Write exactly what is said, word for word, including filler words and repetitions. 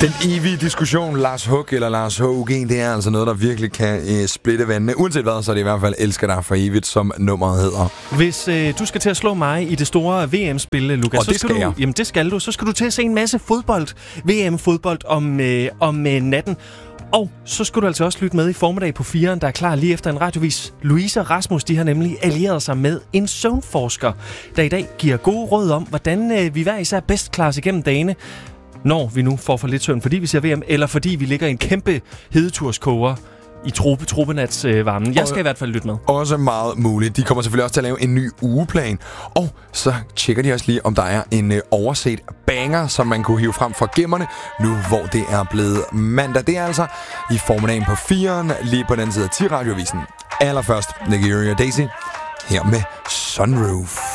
Den evige diskussion, Lars Hug eller Lars H U G, det er altså noget, der virkelig kan øh, splitte vandene. Uanset hvad, så er det i hvert fald Elsker dig for evigt, som nummeret hedder. Hvis øh, du skal til at slå mig i det store V M-spil, Lukas, og så det skal, skal du, jeg. jamen det skal du. Så skal du til at se en masse fodbold, V M-fodbold om, øh, om øh, natten. Og så skal du altså også lytte med i formiddag på firen, der er klar lige efter en radiovis. Louise og Rasmus, de har nemlig allieret sig med en søvnforsker, der i dag giver gode råd om, hvordan øh, vi hver især bedst klarer os igennem dagene, når vi nu får for lidt søvn, fordi vi ser V M, eller fordi vi ligger i en kæmpe hedeturskoger i trope, tropenats øh, varmen. Jeg skal i hvert fald lytte med. Også meget muligt. De kommer selvfølgelig også til at lave en ny ugeplan. Og så tjekker de også lige, om der er en øh, overset banger, som man kunne hive frem fra gemmerne, nu hvor det er blevet mandag. Det er altså i formiddagen på firen, lige på den side af T-radioavisen. Allerførst, Nicky og Daisy, her med Sunroof.